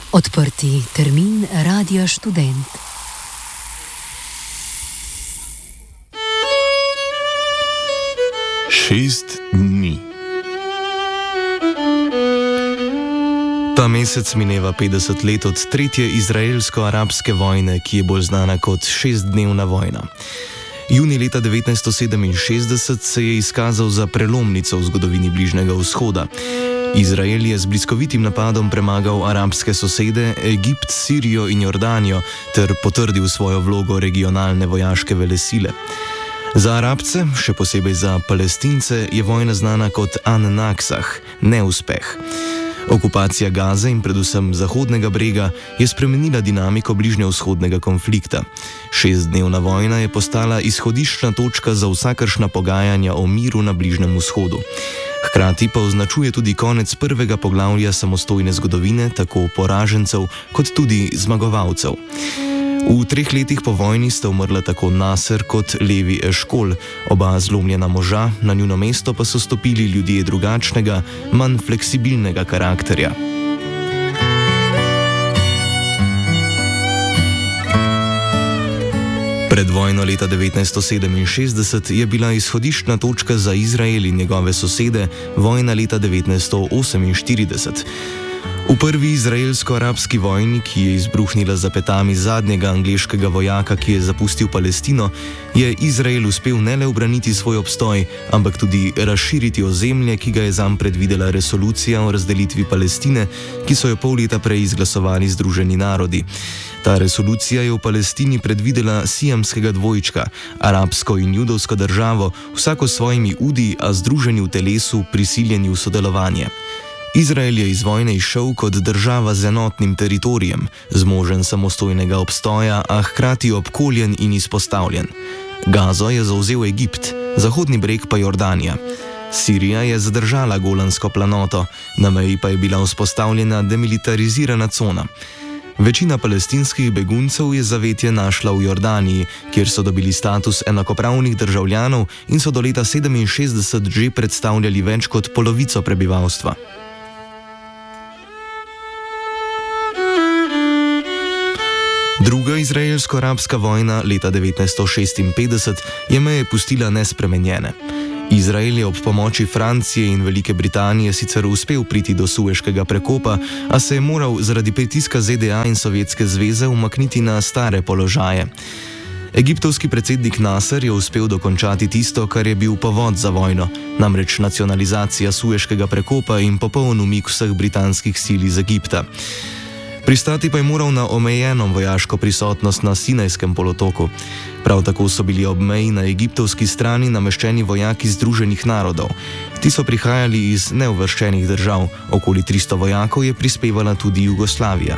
Odprti termin Radia Študent. Šest dni. Ta mesec mineva 50 let od tretje izraelsko-arabske vojne, ki je bolj znana kot šestdnevna vojna. Juni leta 1967 se je izkazal za prelomnico v zgodovini Bližnjega vzhoda. Izrael je z bliskovitim napadom premagal arabske sosede, Egipt, Sirijo in Jordanijo ter potrdil svojo vlogo regionalne vojaške velesile. Za Arabce, še posebej za Palestince, je vojna znana kot An-Naksah, neuspeh. Okupacija Gaze in predvsem Zahodnega brega je spremenila dinamiko bližnjevzhodnega konflikta. Šestdnevna vojna je postala izhodiščna točka za vsakršna pogajanja o miru na Bližnjem vzhodu. Hkrati pa označuje tudi konec prvega poglavja samostojne zgodovine, tako poražencev kot tudi zmagovalcev. V 3 letih po vojni sta umrla tako Nasser kot Levi Eškol, oba zlomljena moža, na njuno mesto pa so stopili ljudje drugačnega, manj fleksibilnega karakterja. Pred vojno leta 1967 je bila izhodiščna točka za Izrael in njegove sosede vojna leta 1948. V prvi izraelsko-arabski vojni, ki je izbruhnila za petami zadnjega angleškega vojaka, ki je zapustil Palestino, je Izrael uspel ne le ubraniti svoj obstoj, ampak tudi razširiti ozemlje, ki ga je zanj predvidela resolucija o razdelitvi Palestine, ki so jo pol leta prej izglasovali Združeni narodi. Ta resolucija je v Palestini predvidela siamskega dvojčka, arabsko in judovsko državo, vsako s svojimi udi, a združeni v telesu, prisiljeni v sodelovanje. Izrael je iz vojne izšel kot država z enotnim teritorijem, zmožen samostojnega obstoja, a hkrati obkoljen in izpostavljen. Gazo je zavzel Egipt, Zahodni breg pa Jordanija. Sirija je zadržala Golansko planoto, na meji pa je bila vzpostavljena demilitarizirana cona. Večina palestinskih beguncev je zavetje našla v Jordaniji, kjer so dobili status enakopravnih državljanov in so do leta 1967 že predstavljali več kot polovico prebivalstva. Druga izraelsko-arabska vojna leta 1956 je meje pustila nespremenjene. Izrael je ob pomoči Francije in Velike Britanije sicer uspel priti do Sueškega prekopa, a se je moral zaradi pritiska ZDA in Sovjetske zveze umakniti na stare položaje. Egiptovski predsednik Nasser je uspel dokončati tisto, kar je bil povod za vojno, namreč nacionalizacija Sueškega prekopa in popoln umik vseh britanskih sil iz Egipta. Pristati pa je moral na omejeno vojaško prisotnost na Sinajskem polotoku. Prav tako so bili ob meji na egiptovski strani nameščeni vojaki Združenih narodov. Ti so prihajali iz neuvrščenih držav, okoli 300 vojakov je prispevala tudi Jugoslavija.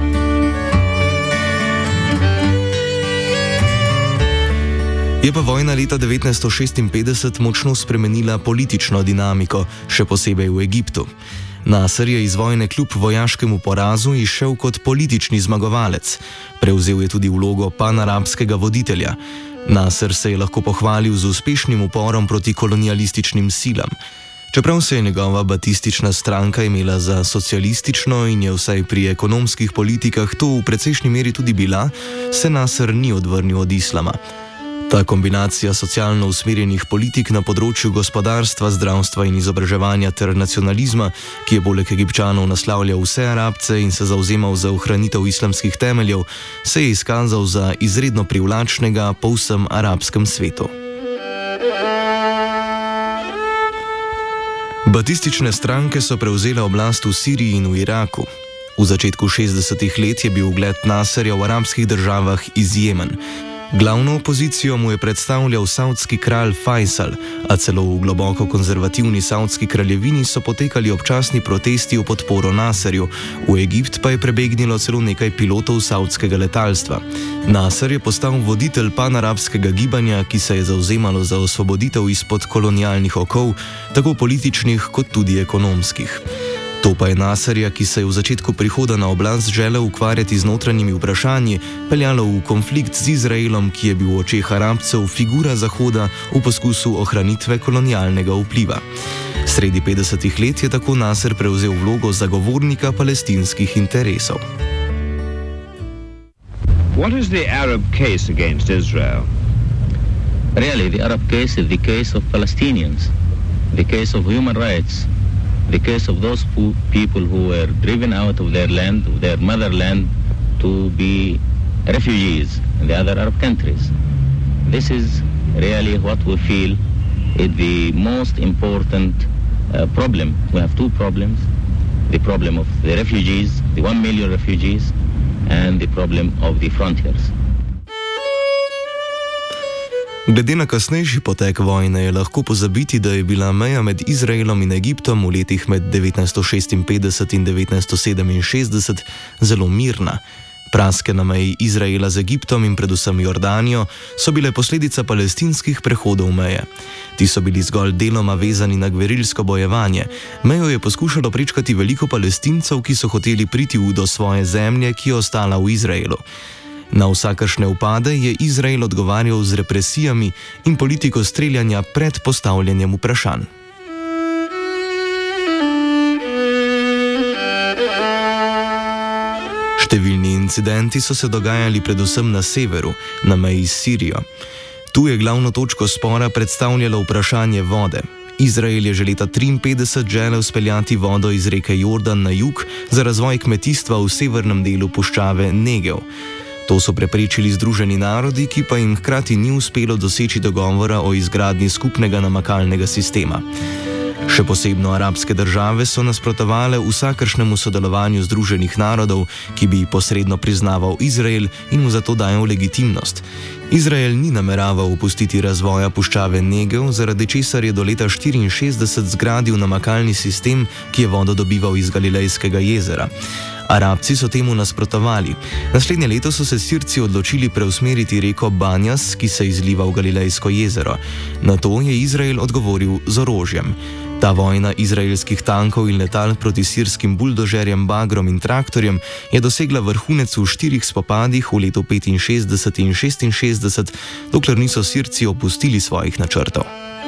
Je pa vojna leta 1956 močno spremenila politično dinamiko, še posebej v Egiptu. Nasser je iz vojne kljub vojaškemu porazu izšel kot politični zmagovalec. Prevzel je tudi vlogo panarabskega voditelja. Nasser se je lahko pohvalil z uspešnim uporom proti kolonialističnim silam. Čeprav se je njegova batistična stranka imela za socialistično in je vsaj pri ekonomskih politikah to v precejšnji meri tudi bila, se Nasser ni odvrnil od islama. Ta kombinacija socialno usmerjenih politik na področju gospodarstva, zdravstva in izobraževanja ter nacionalizma, ki je poleg Egipčanov naslavljal vse Arabce in se zavzemal za ohranitev islamskih temeljev, se je izkazal za izredno privlačnega po vsem arabskem svetu. Batistične stranke so prevzele oblast v Siriji in v Iraku. V začetku 60-ih let je bil ugled Nasserja v arabskih državah izjemen. Glavno opozicijo mu je predstavljal savdski kralj Fajsal, a celo v globoko konzervativni savdski kraljevini so potekali občasni protesti v podporo Nasserju, v Egipt pa je prebegnilo celo nekaj pilotov savdskega letalstva. Nasser je postal voditelj panarabskega gibanja, ki se je zavzemalo za osvoboditev izpod kolonialnih okov, tako političnih kot tudi ekonomskih. To pa je Nasserja, ki se je v začetku prihoda na oblast želel ukvarjati z notranjimi vprašanji, peljalo v konflikt z Izraelom, ki je bil v očeh Arabcev figura Zahoda v poskusu ohranitve kolonialnega vpliva. Sredi 50. let je tako Nasser prevzel vlogo zagovornika palestinskih interesov. What is the Arab case against Israel? Really, the Arab case is the case of Palestinians, the case of human rights, the case of those people who were driven out of their land, their motherland, to be refugees in the other Arab countries. This is really what we feel is the most important problem. We have two problems: the problem of the refugees, the 1 million refugees, and the problem of the frontiers. Glede na kasnejši potek vojne je lahko pozabiti, da je bila meja med Izraelom in Egiptom v letih med 1956 in 1967 zelo mirna. Praske na meji Izraela z Egiptom in predvsem Jordanijo so bile posledica palestinskih prehodov meje. Ti so bili zgolj deloma vezani na gverilsko bojevanje. Mejo je poskušalo prečkati veliko Palestincev, ki so hoteli priti do svoje zemlje, ki je ostala v Izraelu. Na vsakršne upade je Izrael odgovarjal z represijami in politiko streljanja pred postavljanjem vprašanj. Številni incidenti so se dogajali predvsem na severu, na meji s Sirijo. Tu je glavno točko spora predstavljalo vprašanje vode. Izrael je že leta 1953 želel speljati vodo iz reke Jordan na jug za razvoj kmetijstva v severnem delu puščave Negev. To so preprečili Združeni narodi, ki pa jim hkrati ni uspelo doseči dogovora o izgradnji skupnega namakalnega sistema. Še posebno arabske države so nasprotovale vsakršnemu sodelovanju Združenih narodov, ki bi posredno priznaval Izrael in mu zato dajal legitimnost. Izrael ni nameraval opustiti razvoja puščave Negev, zaradi česar je do leta 1964 zgradil namakalni sistem, ki je vodo dobival iz Galilejskega jezera. Arabci so temu nasprotovali. Naslednje leto so se Sirci odločili preusmeriti reko Banjas, ki se izliva v Galilejsko jezero. Na to je Izrael odgovoril z orožjem. Ta vojna izraelskih tankov in letal proti sirskim buldožerjem, bagrom in traktorjem je dosegla vrhunec v 4 spopadih v letu 65 in 66, dokler niso Sirci opustili svojih načrtov.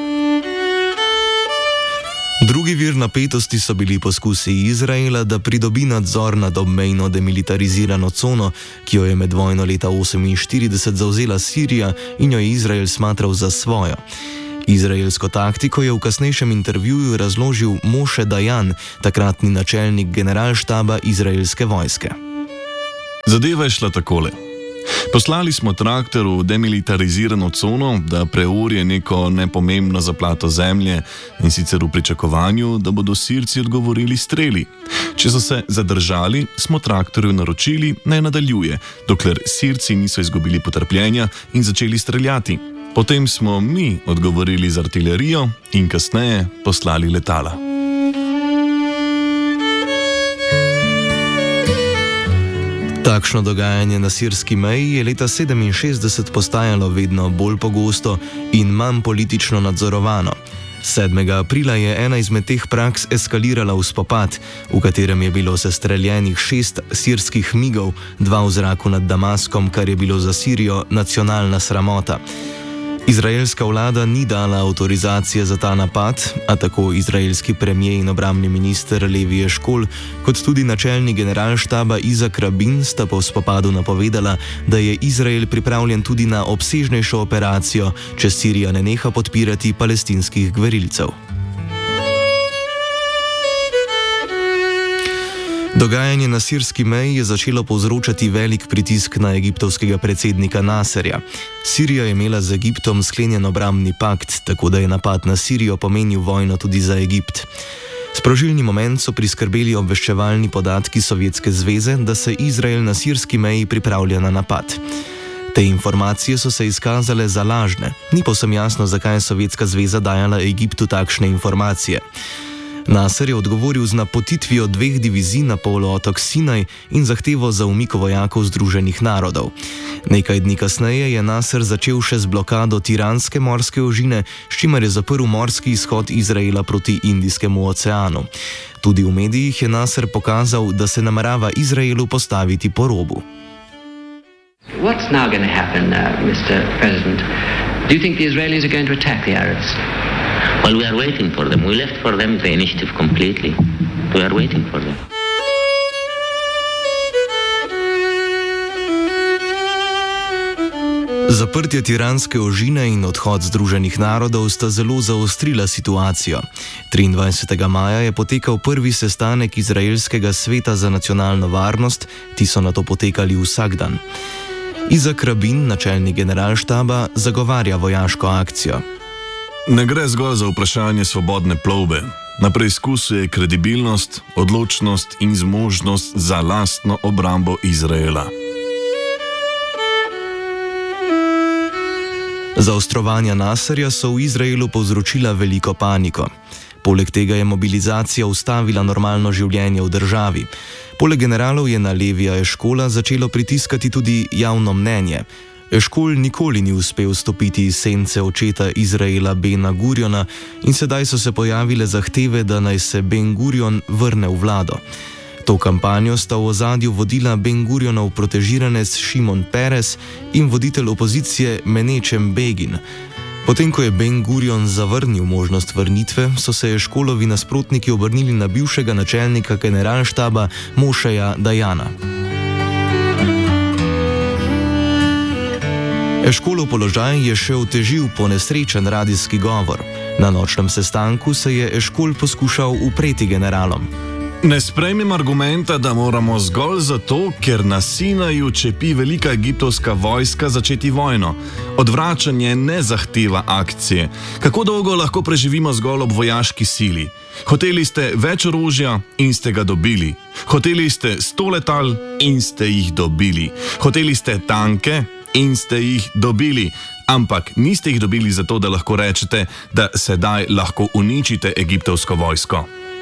Drugi vir napetosti so bili poskusi Izraela, da pridobi nadzor nad obmejno demilitarizirano cono, ki jo je med vojno leta 1948 zavzela Sirija in jo je Izrael smatral za svojo. Izraelsko taktiko je v kasnejšem intervjuju razložil Moshe Dayan, takratni načelnik generalštaba izraelske vojske. Zadeva je šla takole. Poslali smo traktor v demilitarizirano cono, da preorje neko nepomembno zaplato zemlje, in sicer v pričakovanju, da bodo Sirci odgovorili streli. Če so se zadržali, smo traktorju naročili, naj nadaljuje, dokler Sirci niso izgubili potrpljenja in začeli streljati. Potem smo mi odgovorili z artilerijo in kasneje poslali letala. Takšno dogajanje na sirski meji je leta 1967 postajalo vedno bolj pogosto in manj politično nadzorovano. 7. aprila je ena izmed teh praks eskalirala v spopad, v katerem je bilo sestreljenih 6 sirskih migov, 2 v zraku nad Damaskom, kar je bilo za Sirijo nacionalna sramota. Izraelska vlada ni dala avtorizacije za ta napad, a tako izraelski premijer in obrambni minister Levi Eškol kot tudi načelnik generalštaba Izak Rabin sta po spopadu napovedala, da je Izrael pripravljen tudi na obsežnejšo operacijo, če Sirija ne neha podpirati palestinskih gverilcev. Dogajanje na sirski meji je začelo povzročati velik pritisk na egiptovskega predsednika Nasserja. Sirija je imela z Egiptom sklenjen obrambni pakt, tako da je napad na Sirijo pomenil vojno tudi za Egipt. Sprožilni moment so priskrbeli obveščevalni podatki Sovjetske zveze, da se Izrael na sirski meji pripravlja na napad. Te informacije so se izkazale za lažne. Ni povsem jasno, zakaj je Sovjetska zveza dajala Egiptu takšne informacije. Nasser je odgovoril z napotitvijo 2 divizij na polootok Sinaj in zahtevo za umik vojakov Združenih narodov. Nekaj dni kasneje je Nasser začel še z blokado tiranske morske ožine, s čimer je zaprl morski izhod Izraela proti Indijskemu oceanu. Tudi v medijih je Nasser pokazal, da se namerava Izraelu postaviti po robu. What's now going to happen, Mr. President? Do you think the Israelis are going to attack the Arabs? Well, we are waiting for them. We left for them the initiative completely. We are waiting for them. Zaprtje tiranske ožine in odhod Združenih narodov sta zelo zaostrila situacijo. 23. maja je potekal prvi sestanek Izraelskega sveta za nacionalno varnost, ti so nato potekali vsak dan. Izak Rabin, načelnik generalštaba, zagovarja vojaško akcijo. Ne gre zgolj za vprašanje svobodne plovbe. Na preizkusu je kredibilnost, odločnost in zmožnost za lastno obrambo Izraela. Zaostrovanja Nasserja so v Izraelu povzročila veliko paniko. Poleg tega je mobilizacija ustavila normalno življenje v državi. Poleg generalov je na Levija Eškola začelo pritiskati tudi javno mnenje. Eškol nikoli ni uspel stopiti iz sence očeta Izraela Bena Guriona in sedaj so se pojavile zahteve, da naj se Ben Gurion vrne v vlado. To kampanjo sta v ozadju vodila Ben Gurionov protežiranec Šimon Peres in voditelj opozicije Menachem Begin. Potem, ko je Ben Gurion zavrnil možnost vrnitve, so se Eškolovi nasprotniki obrnili na bivšega načelnika generalštaba Mošeja Dajana. Eškolov položaj je še otežil ponesrečen radijski govor. Na nočnem sestanku se je Eškol poskušal upreti generalom. Ne sprejmem argumenta, da moramo zgolj zato, ker na Sinaju čepi velika egiptovska vojska, začeti vojno. Odvračanje ne zahteva akcije. Kako dolgo lahko preživimo zgolj ob vojaški sili? Hoteli ste več orožja in ste ga dobili. Hoteli ste 100 letal in ste jih dobili. Hoteli ste tanke in ste jih dobili. Ampak niste jih dobili zato, da lahko rečete, da sedaj lahko uničite egiptovsko vojsko.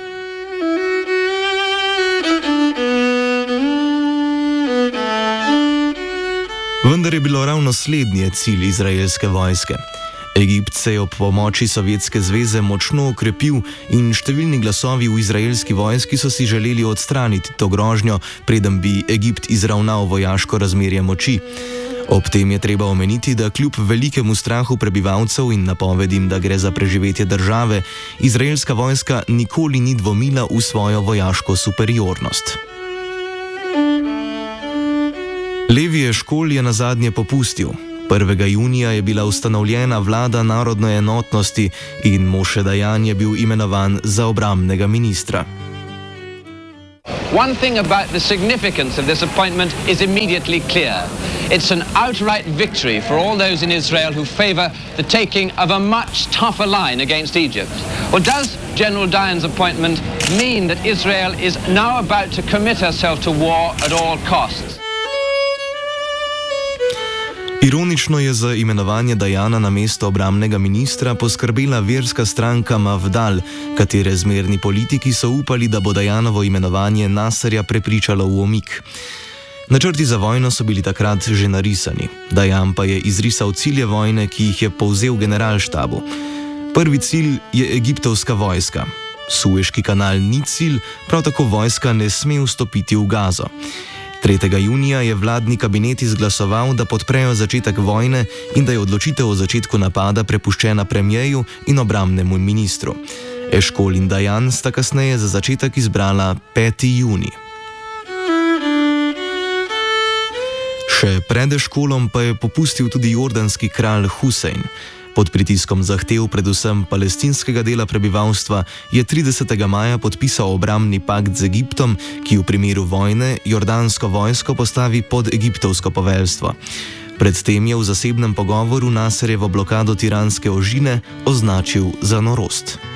Vendar je bilo ravno slednje cilj izraelske vojske. Egipt se je ob pomoči Sovjetske zveze močno okrepil in številni glasovi v izraelski vojski so si želeli odstraniti to grožnjo, preden bi Egipt izravnal vojaško razmerje moči. Ob tem je treba omeniti, da kljub velikemu strahu prebivalcev in napovedim, da gre za preživetje države, izraelska vojska nikoli ni dvomila v svojo vojaško superiornost. Levi Eškol je nazadnje popustil. 1. junija je bila ustanovljena vlada narodne enotnosti in Moše Dajan je bil imenovan za obrambnega ministra. One thing about the significance of this appointment is immediately clear. It's an outright victory for all those in Israel who favor the taking of a much tougher line against Egypt. Well, does General Dayan's appointment mean that Israel is now about to commit herself to war at all costs? Ironično je za imenovanje Dajana na mesto obrambnega ministra poskrbela verska stranka Mafdal, katere zmerni politiki so upali, da bo Dajanovo imenovanje Nasserja prepričalo v umik. Načrti za vojno so bili takrat že narisani. Dajan pa je izrisal cilje vojne, ki jih je povzel generalštabu. Prvi cilj je egiptovska vojska. Sueški kanal ni cilj, prav tako vojska ne sme vstopiti v Gazo. 3. junija je vladni kabinet izglasoval, da podprejo začetek vojne in da je odločitev o začetku napada prepuščena premijeju in obrambnemu ministru. Eškol in Dajan sta kasneje za začetek izbrala 5. junij. Še pred Eškolom pa je popustil tudi jordanski kralj Husein. Pod pritiskom zahtev predvsem palestinskega dela prebivalstva je 30. maja podpisal obrambni pakt z Egiptom, ki v primeru vojne jordansko vojsko postavi pod egiptovsko poveljstvo. Predtem je v zasebnem pogovoru Nasserjevo blokado tiranske ožine označil za norost.